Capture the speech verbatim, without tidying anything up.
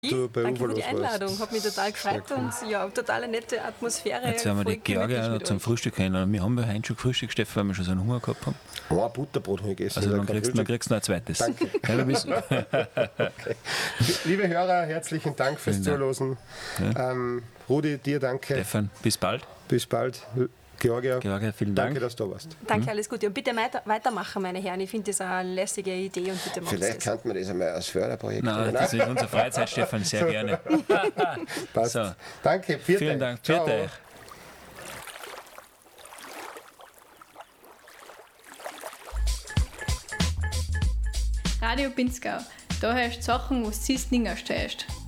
du bei Danke U F O für die los Einladung, warst. habe mich total gefreut Sehr cool. und ja, totale nette Atmosphäre. Jetzt werden wir voll die Georgia gemütlich noch mit zum euch. Frühstück kennenlernen. Wir haben ja heute schon gefrühstückt, Stefan, weil wir schon so einen Hunger gehabt haben. Oh, ein Butterbrot habe ich gegessen. Also oder dann kein kriegst, dann Frühstück. kriegst du noch ein zweites. Danke. Ja, du bist, Okay. Liebe Hörer, herzlichen Dank fürs Vielen Dank. Zuhören. Ja. Ähm, Rudi, dir danke. Stefan, bis bald. Bis bald. Georgia, Georgia, vielen danke, Dank. dass du da warst. Danke, alles Gute. Und bitte weiter, weitermachen, meine Herren. Ich finde das eine lässige Idee und bitte macht Vielleicht das. könnte man das einmal als Förderprojekt Nein, machen. das ist unsere Freizeit, Stefan, sehr gerne. Passt. So. Danke, vierte. Vielen Dank. Ciao. Vierte. Radio Pinzgau. Da hörst du Sachen, was du sonst nicht stehst.